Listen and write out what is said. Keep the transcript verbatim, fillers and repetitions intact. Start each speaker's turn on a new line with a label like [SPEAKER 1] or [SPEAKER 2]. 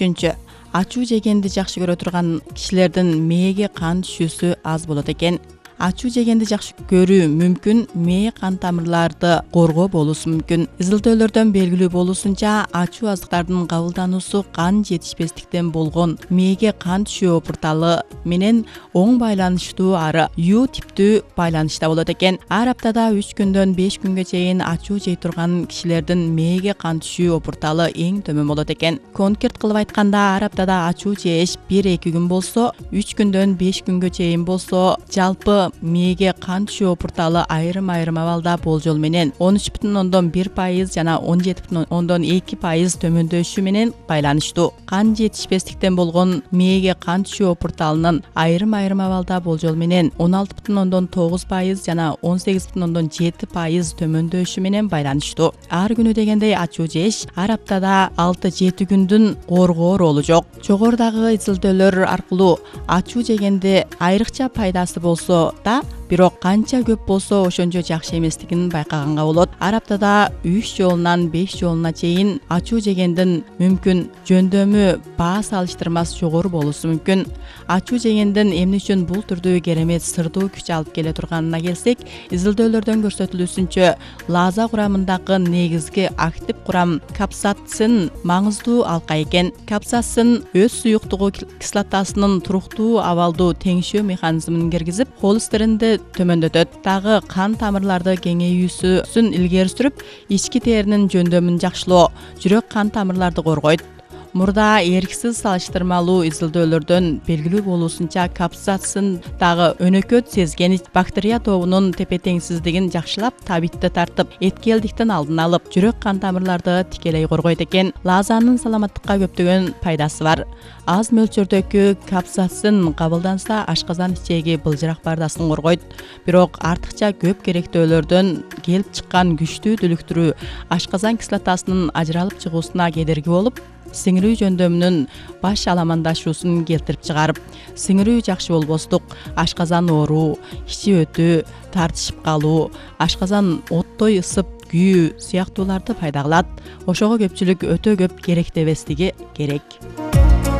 [SPEAKER 1] Үчүнчү, ачуу жегенди жакшы көрө турган кишилердин мээге кан түшүүсү аз болот экен. Ачуу жегенди жакшы көрүү мүмкүн мээ кан тамырларды коргоо болуусу мүмкүн. Изилдөөлөрдөн белгилүү болуусунча, ачуу азыктардын кабылдануусу кан жетишпестиктен болгон мээге кан түшүү опурталы менен оң байланыштуу ары Ю типтүү байланышта болот экен. Ар аптада үч күндөн беш күнгө чейин ачуу жей турган кишилердин мээге кан түшүү опурталы эң төмөн болот экен. Конкрет кылып айтканда, ар аптада ачуу жеш бир-эки күн болсо, үч күндөн беш күнгө чейин болсо, жалпы мээге кан түшүү опурталы айрым-айрым абалда болжол менен он үч бүтүн ондон бир пайыз жана он жети бүтүн ондон эки пайыз төмөндөшү менен байланыштуу. Кан жетишпестиктен болгон мээге кан түшүү опурталынын айрым-айрым абалда болжол менен он алты бүтүн ондон тогуз пайыз жана он сегиз бүтүн ондон жети пайыз төмөндөшү менен байланыштуу. Ар күнү дегендей ачуу жеш ар аптада алты-жети күндүн коргоо ролу жок. Жогорудагы изилдөөлөр аркылуу ачуу жегенде айрыкча пайдасы болсо да, бирок канча көп болсо ошончо жакшы эместигин байкаганга болот. Ар аптада үч жолунан беш жолуна чейин ачуу жегендин мүмкүн жөндөмү баа салыштырмас жогору болуусу мүмкүн. Ачуу жегендин эмне үчүн бул түрдүү керемет сырдуу күч алып келе турганына келсек, изилдөөлөрдөн көрсөтүлүүсүнчө, лаза курамындагы негизги актив курам капсацин маңыздуу алка экен. Капсацин өз суюктугу кислотасынын туруктуу абалдуу теңшөө механизмин киргизип, холестеринди төмөндөтөт. Дагы кан тамырларды кеңейүүсүн илгери сүрүп, ички теринин жөндөмүн жакшылоо, жүрөк кан тамырларды коргойт. Мурда эрксиз салыштырмалуу изилдөөлөрдөн белгилүү болуусунча, капсацин дагы өнөкөт сезгенич бактерия тобунун тепе-теңсиздигин жакшылап, табитти тартып, эткелдиктин алдын алып, жүрөк кан тамырларды тикелей коргойт экен. Лазанын саламаттыкка көптөгөн пайдасы бар. Аз мөлчөрдөгү капсацин кабылданса, ашказан ичеги былжырак бардасын коргойт. Бирок артыкча көп керектөөлөрдөн келип чыккан күчтүү дүлүктүрүү ашказан кислотасынын ажыралып чыгуусуна кедерги болуп, сиңирүү жөндөмүнүн баш аламандашуусун келтирип чыгарып, сиңирүү жакшы болбостук, ашказан ооруу, ичи өтүү, тартышып калуу, ашказан оттой ысып күйүү сыяктууларды пайда кылат. Ошого көпчүлүк өтө көп керектебестиги керек.